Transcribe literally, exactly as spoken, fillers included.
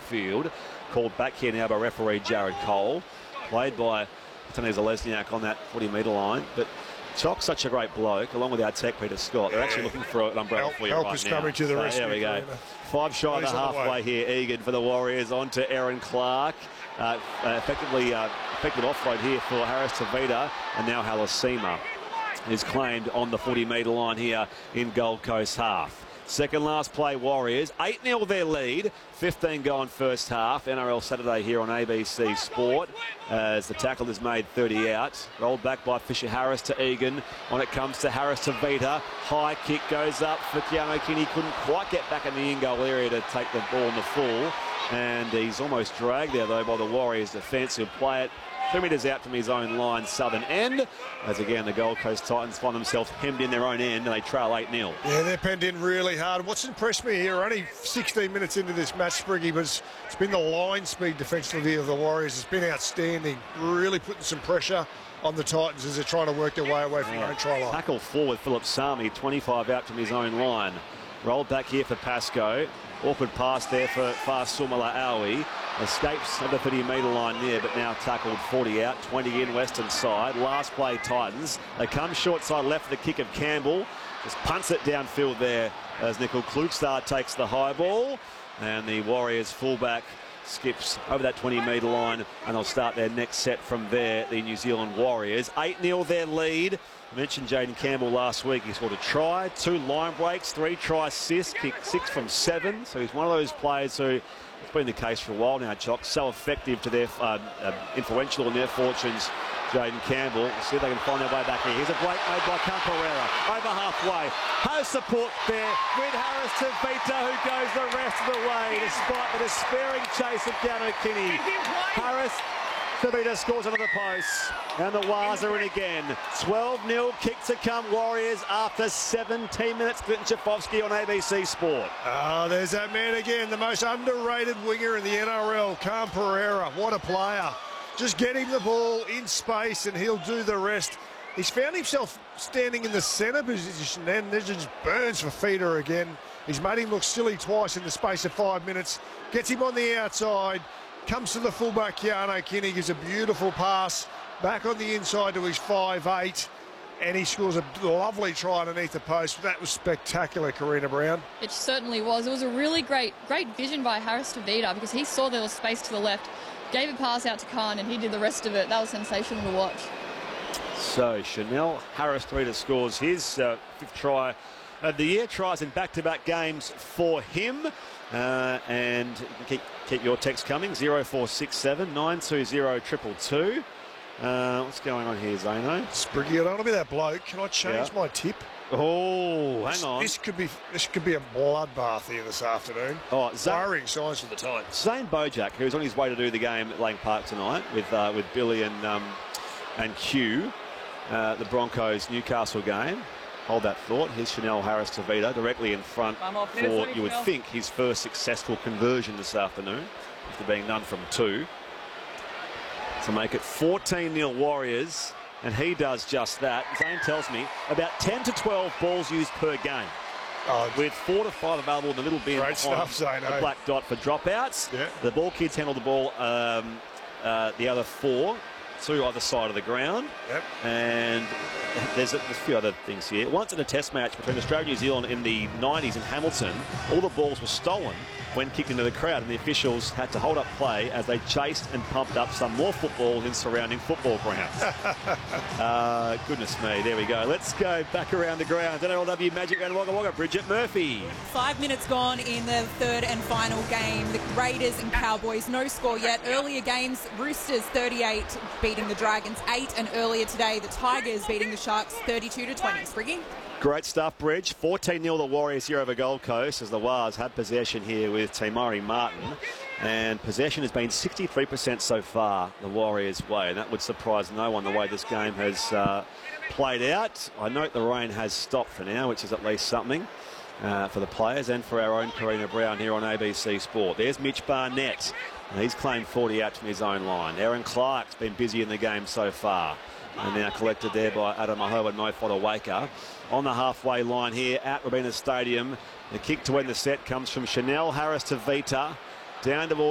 field. Called back here now by referee Jared Cole. Played by Tony Zalesniak on that forty metre line. But Chock's such a great bloke, along with our tech Peter Scott. They're actually looking for an umbrella help, for you help right is now. coming to the so rescue. There we go. Five shy of the halfway here. Egan for the Warriors on to Aaron Clark. Uh, uh, effectively uh, effective offload here for Harris Tavita, and now Halasima is claimed on the forty metre line here in Gold Coast half. Second last play, Warriors. eight nil their lead. fifteen gone first half. N R L Saturday here on A B C Sport as the tackle is made thirty out. Rolled back by Fisher Harris to Egan. On it comes to Harris to Vita. High kick goes up for Keano Kinney. Couldn't quite get back in the in-goal area to take the ball in the full. And he's almost dragged there, though, by the Warriors defence, who play it two metres out from his own line, southern end. As again, the Gold Coast Titans find themselves hemmed in their own end, and they trail eight nil. Yeah, they're penned in really hard. What's impressed me here, only sixteen minutes into this match, Spriggy, but it's, it's been the line speed defensively of the Warriors. It's been outstanding, really putting some pressure on the Titans as they're trying to work their way away from yeah. their own try line. Tackle forward, Philip Sami, twenty-five out from his own line. Rolled back here for Pascoe. Awkward pass there for Fasumala Aoi. Escapes of the thirty metre line there, but now tackled forty out, twenty in western side. Last play, Titans. They come short side left for the kick of Campbell. Just punts it downfield there as Nickel Klugstar takes the high ball. And the Warriors fullback skips over that twenty metre line, and they'll start their next set from there, the New Zealand Warriors. eight nil their lead. I mentioned Jaden Campbell last week. He scored a try, two line breaks, three try assists, kicked six from seven. So he's one of those players who, it's been the case for a while now, Chock, so effective to their, uh, uh, influential in their fortunes, Jaden Campbell. We'll see if they can find their way back here. Here's a break made by Camperera, over halfway. Has support there with Harris Tavita, who goes the rest of the way, despite the despairing chase of Keano Kinney. Harris Tavita scores another post, and the Wars are in again. twelve nil, kick to come, Warriors after seventeen minutes. Clinton Chafovsky on A B C Sport. Ah, oh, there's that man again, the most underrated winger in the N R L, Cam Pereira. What a player. Just get him the ball in space and he'll do the rest. He's found himself standing in the centre position, and this just burns for Feeder again. He's made him look silly twice in the space of five minutes. Gets him on the outside. Comes to the fullback, Keano Kinney, gives a beautiful pass back on the inside to his five eight, and he scores a lovely try underneath the post. That was spectacular, Karina Brown. It certainly was. It was a really great great vision by Harris Tavita, because he saw there was space to the left, gave a pass out to Khan, and he did the rest of it. That was sensational to watch. So Chanel Harris Tavita scores his uh, fifth try of the year. Tries in back-to-back games for him. Uh, and keep, keep your text coming, zero four six seven, nine two zero, two two two. Uh, what's going on here, Zano? Spriggy, I don't want to be that bloke. Can I change yeah. my tip? Oh, hang this, on. This could be this could be a bloodbath here this afternoon. Oh, Worrying signs for the Titans. Zane Bojack, who's on his way to do the game at Lang Park tonight with uh, with Billy and um, and Q, uh, the Broncos Newcastle game. Hold that thought. Here's Chanel Harris Tavita directly in front for, you would think, his first successful conversion this afternoon, after being none from two, to make it fourteen nil Warriors, and he does just that. Zane tells me about ten to twelve balls used per game, oh, with four to five available in the little bin. Great stuff, Zane. The black dot for dropouts. Yeah. The ball kids handle the ball, um, uh, the other four, to either side of the ground. Yep. And there's a, there's a few other things here. Once in a test match between Australia and New Zealand in the nineties in Hamilton, all the balls were stolen when kicked into the crowd, and the officials had to hold up play as they chased and pumped up some more footballs in surrounding football grounds. uh, goodness me, there we go. Let's go back around the grounds. N R L W Magic Round Wagga Wagga. Bridget Murphy. Five minutes gone in the third and final game. The Raiders and Cowboys, no score yet. Earlier games, Roosters thirty-eight beating the Dragons eight, and earlier today the Tigers beating the Sharks thirty-two to twenty. Spriggy? Great stuff, Bridge. fourteen nil the Warriors here over Gold Coast as the Wars have possession here with Tamari Martin. And possession has been sixty-three percent so far the Warriors' way. And that would surprise no one the way this game has uh, played out. I note the rain has stopped for now, which is at least something uh, for the players and for our own Karina Brown here on A B C Sport. There's Mitch Barnett. And he's claimed forty out from his own line. Aaron Clark's been busy in the game so far. And now collected there by Adam Aho and Mo Fodawaker. On the halfway line here at Robina Stadium. The kick to end the set comes from Chanel Harris Tavita. Down towards